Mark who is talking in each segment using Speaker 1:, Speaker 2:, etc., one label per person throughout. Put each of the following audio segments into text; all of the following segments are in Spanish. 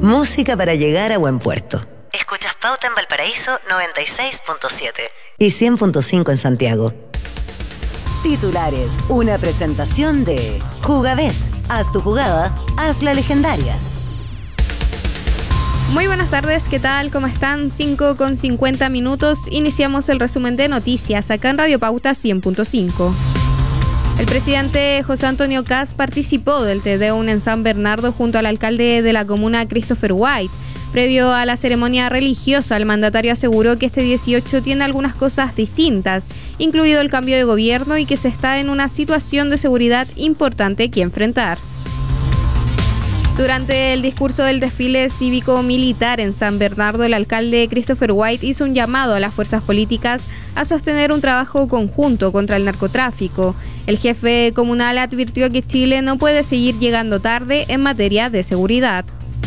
Speaker 1: Música para llegar a buen puerto. Escuchas Pauta en Valparaíso 96.7 y 100.5 en Santiago. Titulares, una presentación de Jugabet. Haz tu jugada, haz la legendaria.
Speaker 2: Muy buenas tardes, ¿qué tal? ¿Cómo están? 5:50. Iniciamos el resumen de noticias acá en Radio Pauta 100.5. El presidente José Antonio Kast participó del Te Deum en San Bernardo junto al alcalde de la comuna, Christopher White. Previo a la ceremonia religiosa, el mandatario aseguró que este 18 tiene algunas cosas distintas, incluido el cambio de gobierno y que se está en una situación de seguridad importante que enfrentar. Durante el discurso del desfile cívico-militar en San Bernardo, el alcalde Christopher White hizo un llamado a las fuerzas políticas a sostener un trabajo conjunto contra el narcotráfico. El jefe comunal advirtió que Chile no puede seguir llegando tarde en materia de seguridad.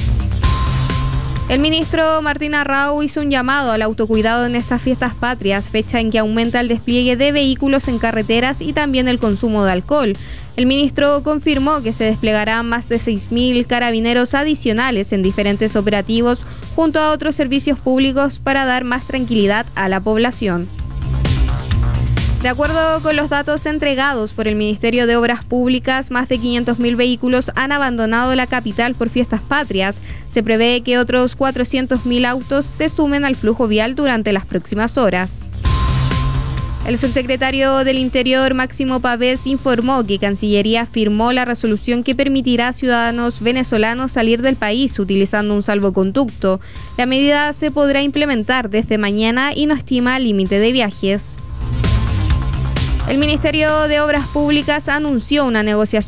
Speaker 2: El ministro Martín Arrau hizo un llamado al autocuidado en estas fiestas patrias, fecha en que aumenta el despliegue de vehículos en carreteras y también el consumo de alcohol. El ministro confirmó que se desplegarán más de 6.000 carabineros adicionales en diferentes operativos junto a otros servicios públicos para dar más tranquilidad a la población. De acuerdo con los datos entregados por el Ministerio de Obras Públicas, más de 500.000 vehículos han abandonado la capital por fiestas patrias. Se prevé que otros 400.000 autos se sumen al flujo vial durante las próximas horas. El subsecretario del Interior, Máximo Pavés, informó que Cancillería firmó la resolución que permitirá a ciudadanos venezolanos salir del país utilizando un salvoconducto. La medida se podrá implementar desde mañana y no estima límite de viajes. El Ministerio de Obras Públicas anunció una negociación